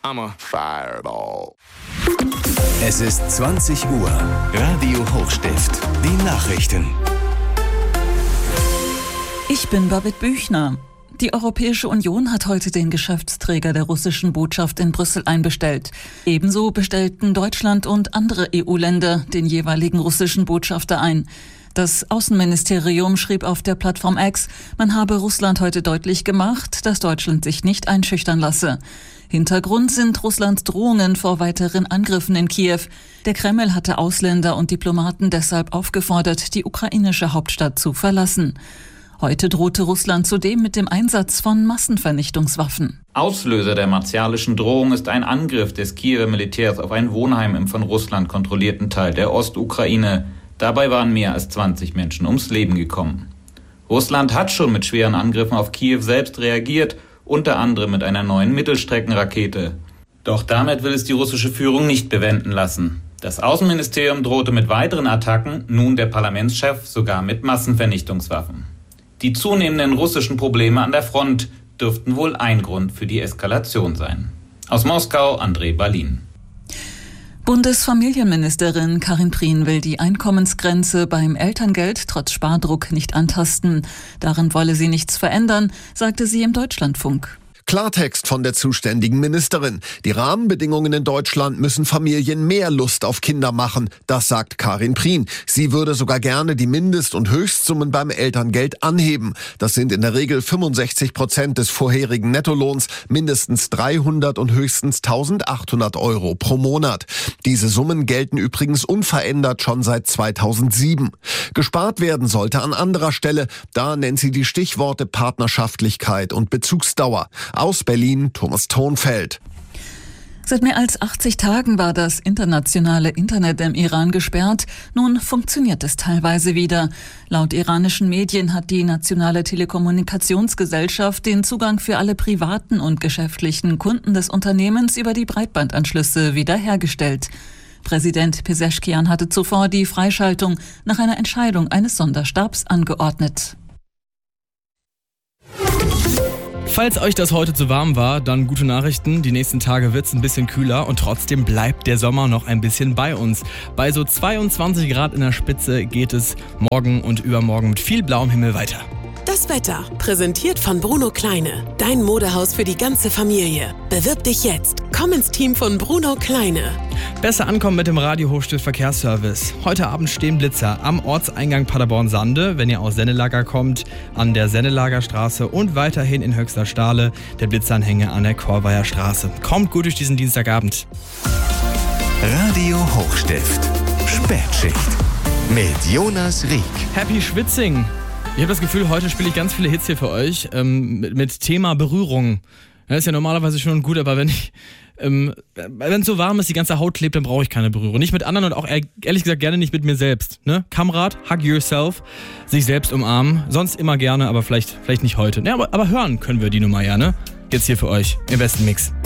I'm a fireball. Es ist 20 Uhr. Radio Hochstift. Die Nachrichten. Ich bin Babette Büchner. Die Europäische Union hat heute den Geschäftsträger der russischen Botschaft in Brüssel einbestellt. Ebenso bestellten Deutschland und andere EU-Länder den jeweiligen russischen Botschafter ein. Das Außenministerium schrieb auf der Plattform X, man habe Russland heute deutlich gemacht, dass Deutschland sich nicht einschüchtern lasse. Hintergrund sind Russlands Drohungen vor weiteren Angriffen in Kiew. Der Kreml hatte Ausländer und Diplomaten deshalb aufgefordert, die ukrainische Hauptstadt zu verlassen. Heute drohte Russland zudem mit dem Einsatz von Massenvernichtungswaffen. Auslöser der martialischen Drohung ist ein Angriff des Kiewer Militärs auf ein Wohnheim im von Russland kontrollierten Teil der Ostukraine. Dabei waren mehr als 20 Menschen ums Leben gekommen. Russland hat schon mit schweren Angriffen auf Kiew selbst reagiert, unter anderem mit einer neuen Mittelstreckenrakete. Doch damit will es die russische Führung nicht bewenden lassen. Das Außenministerium drohte mit weiteren Attacken, nun der Parlamentschef sogar mit Massenvernichtungswaffen. Die zunehmenden russischen Probleme an der Front dürften wohl ein Grund für die Eskalation sein. Aus Moskau, André Balin. Bundesfamilienministerin Karin Prien will die Einkommensgrenze beim Elterngeld trotz Spardruck nicht antasten. Darin wolle sie nichts verändern, sagte sie im Deutschlandfunk. Klartext von der zuständigen Ministerin. Die Rahmenbedingungen in Deutschland müssen Familien mehr Lust auf Kinder machen. Das sagt Karin Prien. Sie würde sogar gerne die Mindest- und Höchstsummen beim Elterngeld anheben. Das sind in der Regel 65% des vorherigen Nettolohns, mindestens 300 und höchstens 1.800 Euro pro Monat. Diese Summen gelten übrigens unverändert schon seit 2007. Gespart werden sollte an anderer Stelle. Da nennt sie die Stichworte Partnerschaftlichkeit und Bezugsdauer. Aus Berlin, Thomas Thonfeld. Seit mehr als 80 Tagen war das internationale Internet im Iran gesperrt. Nun funktioniert es teilweise wieder. Laut iranischen Medien hat die Nationale Telekommunikationsgesellschaft den Zugang für alle privaten und geschäftlichen Kunden des Unternehmens über die Breitbandanschlüsse wiederhergestellt. Präsident Pezeshkian hatte zuvor die Freischaltung nach einer Entscheidung eines Sonderstabs angeordnet. Falls euch das heute zu warm war, dann gute Nachrichten. Die nächsten Tage wird es ein bisschen kühler und trotzdem bleibt der Sommer noch ein bisschen bei uns. Bei so 22 Grad in der Spitze geht es morgen und übermorgen mit viel blauem Himmel weiter. Das Wetter, präsentiert von Bruno Kleine. Dein Modehaus für die ganze Familie. Bewirb dich jetzt. Komm ins Team von Bruno Kleine. Besser ankommen mit dem Radio Hochstift Verkehrsservice. Heute Abend stehen Blitzer am Ortseingang Paderborn-Sande, wenn ihr aus Sennelager kommt, an der Sennelagerstraße und weiterhin in Höxter-Stahle der Blitzanhänger an der Korveier Straße. Kommt gut durch diesen Dienstagabend. Radio Hochstift. Spätschicht. Mit Jonas Rieck. Happy Schwitzing. Ich habe das Gefühl, heute spiele ich ganz viele Hits hier für euch mit Thema Berührung. Das ist ja normalerweise schon gut, aber wenn es so warm ist, die ganze Haut klebt, dann brauche ich keine Berührung. Nicht mit anderen und auch ehrlich gesagt gerne nicht mit mir selbst. Ne? Kamerad, hug yourself, sich selbst umarmen. Sonst immer gerne, aber vielleicht nicht heute. Ja, aber hören können wir die Nummer ja, ne? Jetzt hier für euch, im besten Mix.